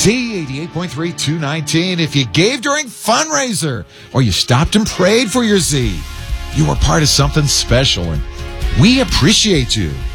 Z88.3 219. If you gave during fundraiser or you stopped and prayed for your Z, you were part of something special, and we appreciate you.